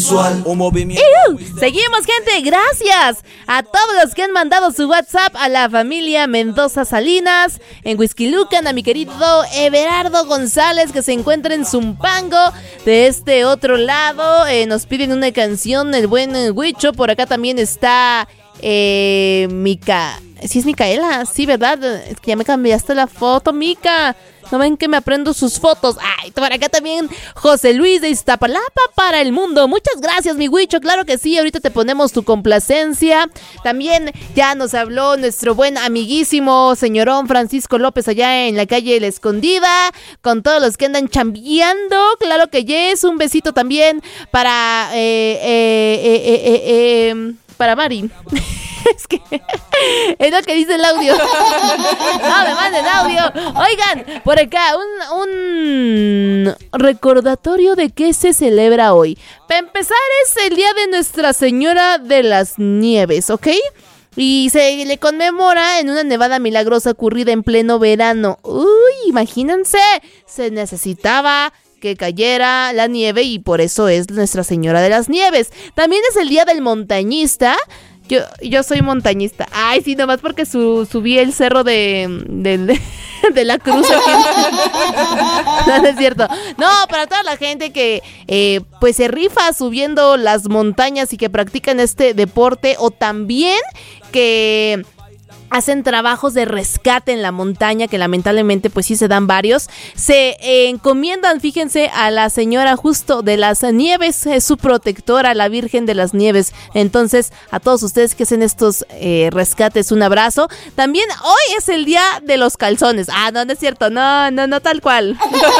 sensual, un movimiento. Seguimos, gente, gracias a todos los que han mandado su WhatsApp, a la familia Mendoza Salinas en Huixquilucan, a mi querido Everardo González que se encuentra en Zumpango. De este otro lado nos piden una canción, el buen Huicho. Por acá también está Mica. Sí es Micaela, sí, ¿verdad? Es que ya me cambiaste la foto, Mica. ¿No ven que me aprendo sus fotos? Ay, por acá también José Luis de Iztapalapa para el mundo. Muchas gracias, mi Huicho. Claro que sí, ahorita te ponemos tu complacencia. También ya nos habló nuestro buen amiguísimo señorón Francisco López allá en la calle La Escondida, con todos los que andan chambeando. Claro que yes, un besito también para Mari. Es que es lo que dice el audio. No me manden audio. Oigan, por acá un recordatorio de qué se celebra hoy. Para empezar, es el día de Nuestra Señora de las Nieves, ¿ok? Y se le conmemora en una nevada milagrosa ocurrida en pleno verano. Uy, imagínense, se necesitaba que cayera la nieve y por eso es Nuestra Señora de las Nieves. También es el día del montañista. Yo soy montañista. Ay, sí, nomás porque subí el cerro de la Cruz aquí. No es cierto. No, para toda la gente que pues se rifa subiendo las montañas y que practican este deporte, o también que hacen trabajos de rescate en la montaña, que lamentablemente pues sí se dan varios. Se encomiendan, fíjense, a la señora justo de las nieves, es su protectora, la Virgen de las Nieves. Entonces, a todos ustedes que hacen estos rescates, un abrazo. También hoy es el día de los calzones. Ah, no es cierto, no tal cual.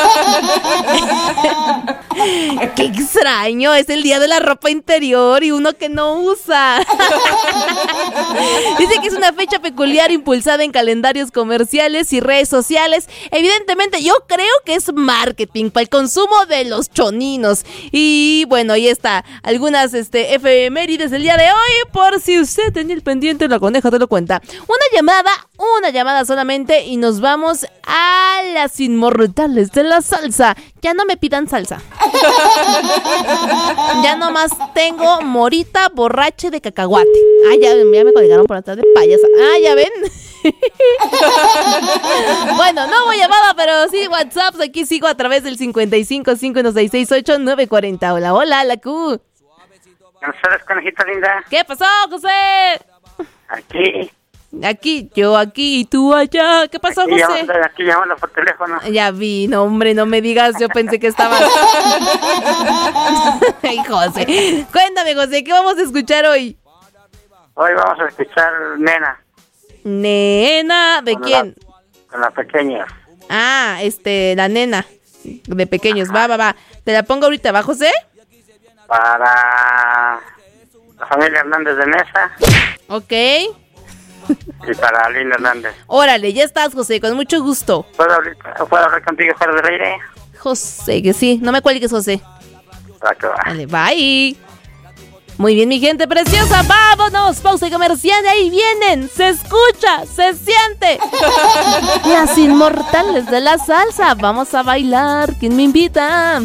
Qué extraño, es el día de la ropa interior y uno que no usa. Dice que es una fecha peculiar impulsada en calendarios comerciales y redes sociales. Evidentemente yo creo que es marketing para el consumo de los choninos. Y bueno, ahí está algunas efemérides del día de hoy, por si usted tenía el pendiente, la coneja te lo cuenta. Una llamada solamente y nos vamos a las inmortales de la salsa. Ya no me pidan salsa. Ya nomás tengo morita borrache de cacahuate. Ah, ya me colgaron por atrás de payasa. Ah, ya ven. Bueno, no hubo llamada, pero sí WhatsApp. Aquí sigo a través del 55 5166 8940. Hola, la Q. Buenas tardes, conejita linda. ¿Qué pasó, José? Aquí, yo aquí y tú allá. ¿Qué pasó, aquí José? Aquí llamando por teléfono. Ya vi, no, hombre, no me digas. Yo pensé que estabas. Ay, José. Cuéntame, José, ¿qué vamos a escuchar hoy? Hoy vamos a escuchar Nena. ¿Nena? ¿De quién? Con la pequeña. Ah, la nena. De pequeños. Ajá. Va. ¿Te la pongo ahorita, va, José? Para la familia Hernández de Mesa. Ok. Y para Linda Hernández. Órale, ya estás, José, con mucho gusto. ¿Puedo hablar contigo fuera del aire? José, que sí, no me cuelgues, José. Va. Vale, bye. Muy bien, mi gente preciosa, vámonos, pausa comercial, ahí vienen, se escucha, se siente. Las inmortales de la salsa, vamos a bailar, ¿quién me invita?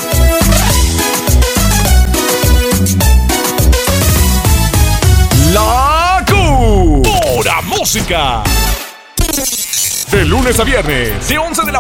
La Q. Pura música. De lunes a viernes, de 11 de la